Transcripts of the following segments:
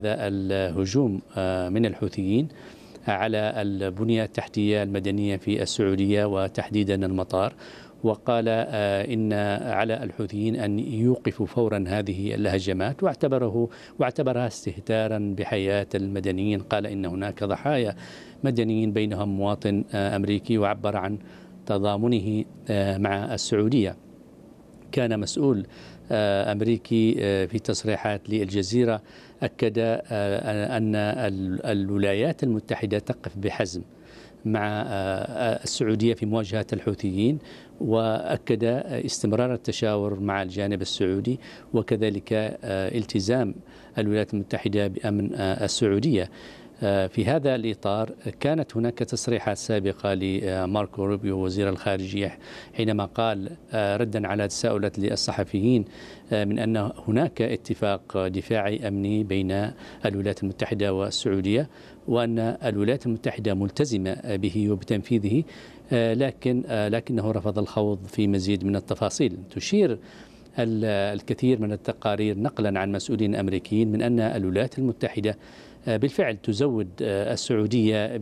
الهجوم من الحوثيين على البنية التحتية المدنية في السعودية وتحديدا المطار، وقال إن على الحوثيين أن يوقفوا فورا هذه الهجمات، واعتبرها استهتارا بحياة المدنيين. قال إن هناك ضحايا مدنيين بينهم مواطن أمريكي، وعبر عن تضامنه مع السعودية. كان مسؤول أمريكي في تصريحات للجزيرة أكد أن الولايات المتحدة تقف بحزم مع السعودية في مواجهة الحوثيين، وأكد استمرار التشاور مع الجانب السعودي وكذلك التزام الولايات المتحدة بأمن السعودية. في هذا الإطار كانت هناك تصريحات سابقة لماركو روبيو وزير الخارجية حينما قال ردا على تساؤلات للصحفيين من أن هناك اتفاق دفاعي أمني بين الولايات المتحدة والسعودية، وأن الولايات المتحدة ملتزمة به وبتنفيذه، لكنه رفض الخوض في مزيد من التفاصيل. تشير الكثير من التقارير نقلا عن مسؤولين أمريكيين من أن الولايات المتحدة بالفعل تزود السعودية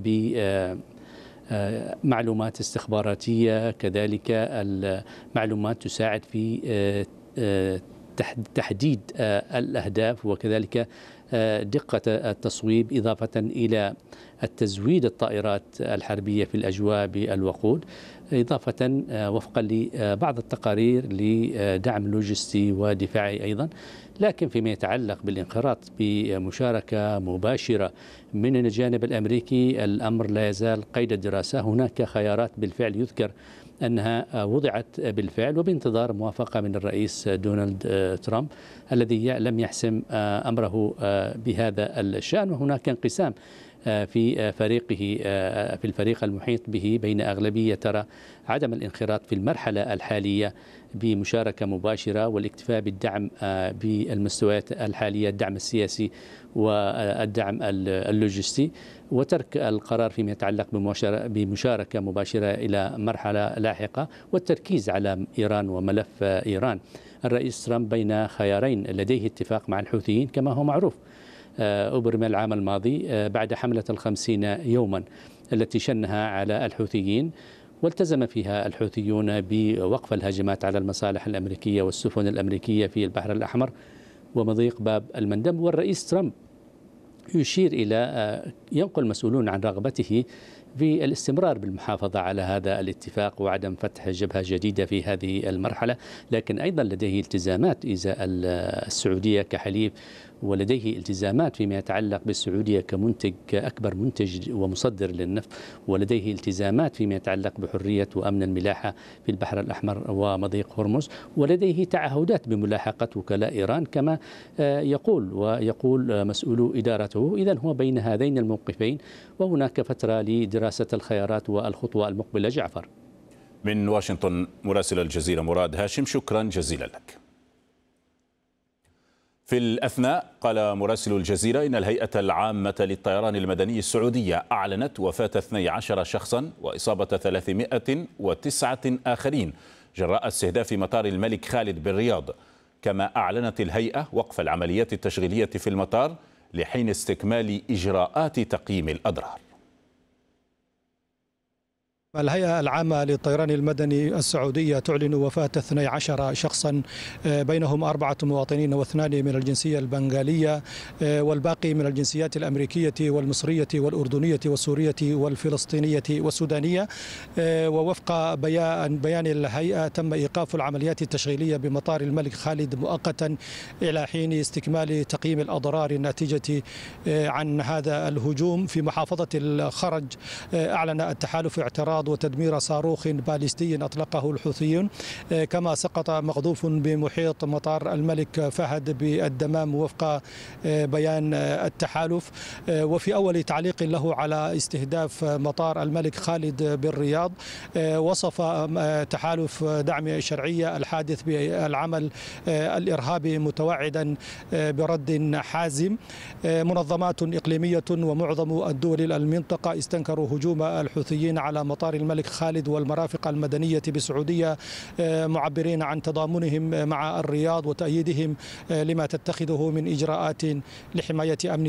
بمعلومات استخباراتية، كذلك المعلومات تساعد في تحديد الأهداف وكذلك دقة التصويب، إضافة إلى التزويد الطائرات الحربية في الأجواء بالوقود، إضافة وفقا لبعض التقارير لدعم لوجستي ودفاعي أيضا. لكن فيما يتعلق بالانخراط بمشاركة مباشرة من الجانب الأمريكي، الأمر لا يزال قيد الدراسة. هناك خيارات بالفعل يذكر أنها وضعت بالفعل وبانتظار موافقة من الرئيس دونالد ترامب الذي لم يحسم أمره بهذا الشأن. وهناك انقسام في فريقه، في الفريق المحيط به، بين أغلبية ترى عدم الانخراط في المرحلة الحالية بمشاركة مباشرة والاكتفاء بالدعم بالمستويات الحالية، الدعم السياسي والدعم اللوجستي، وترك القرار فيما يتعلق بمشاركة مباشرة إلى مرحلة لاحقة، والتركيز على إيران وملف إيران. الرئيس ترامب بين خيارين، لديه اتفاق مع الحوثيين كما هو معروف، أبرم العام الماضي بعد حملة 50 يوما التي شنها على الحوثيين، والتزم فيها الحوثيون بوقف الهجمات على المصالح الأمريكية والسفن الأمريكية في البحر الأحمر ومضيق باب المندب. والرئيس ترامب يشير إلى ينقل مسؤولون عن رغبته في الاستمرار بالمحافظة على هذا الاتفاق وعدم فتح جبهة جديدة في هذه المرحلة، لكن أيضا لديه التزامات إزاء السعودية كحليف، ولديه التزامات فيما يتعلق بالسعودية كمنتج، كأكبر منتج ومصدر للنفط، ولديه التزامات فيما يتعلق بحرية وأمن الملاحة في البحر الأحمر ومضيق هرمز، ولديه تعهدات بملاحقة وكلاء إيران كما يقول مسؤولو إدارته. إذن هو بين هذين الموقفين، وهناك فترة لدراسة الخيارات والخطوة المقبلة. جعفر. من واشنطن مراسل الجزيرة مراد هاشم، شكرا جزيلا لك. في الأثناء قال مراسل الجزيرة إن الهيئة العامة للطيران المدني السعودية أعلنت وفاة 12 شخصا وإصابة 309 آخرين جراء استهداف مطار الملك خالد بالرياض. كما أعلنت الهيئة وقف العمليات التشغيلية في المطار لحين استكمال إجراءات تقييم الأضرار. الهيئة العامة للطيران المدني السعودية تعلن وفاة 12 شخصا، بينهم 4 مواطنين و2 من الجنسية البنغالية، والباقي من الجنسيات الأمريكية والمصرية والأردنية والسورية والفلسطينية والسودانية. ووفق بيان الهيئة تم إيقاف العمليات التشغيلية بمطار الملك خالد مؤقتا إلى حين استكمال تقييم الأضرار الناتجة عن هذا الهجوم. في محافظة الخرج أعلن التحالف اعتراض وتدمير صاروخ باليستي أطلقه الحوثيون، كما سقط مقذوف بمحيط مطار الملك فهد بالدمام وفق بيان التحالف. وفي أول تعليق له على استهداف مطار الملك خالد بالرياض، وصف تحالف دعم الشرعية الحادث بالعمل الإرهابي، متوعدا برد حازم. منظمات إقليمية ومعظم الدول المنطقة استنكروا هجوم الحوثيين على مطار الملك خالد والمرافق المدنية بالسعودية، معبرين عن تضامنهم مع الرياض وتأييدهم لما تتخذه من إجراءات لحماية أمن